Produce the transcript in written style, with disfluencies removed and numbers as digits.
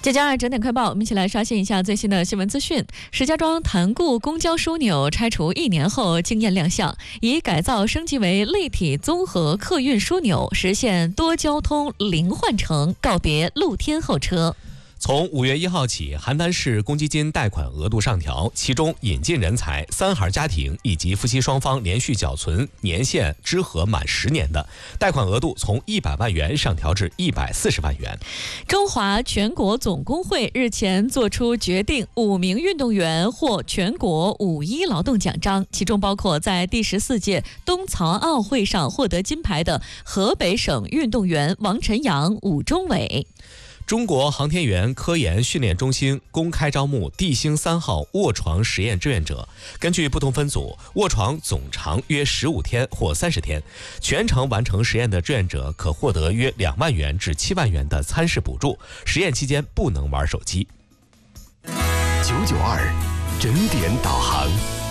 接下来整点快报，我们一起来刷新一下最新的新闻资讯。石家庄潭固公交枢纽拆除1年后惊艳亮相，已改造升级为立体综合客运枢纽，实现多交通零换乘，告别露天候车。 从5月1号起，邯郸市公积金贷款额度上调，其中引进人才、3孩家庭以及夫妻双方连续缴存年限支核满10年的贷款额度从100万元上调至140万元。 中华全国总工会日前作出决定，5名运动员获全国5·1劳动奖章，其中包括在第14届冬残奥会上获得金牌的河北省运动员王晨阳、武忠伟。 中国航天员科研训练中心公开招募地星3号卧床实验志愿者，根据不同分组，卧床总长约15天或30天，全程完成实验的志愿者可获得约2万元至7万元的参试补助，实验期间不能玩手机。 992整点导航。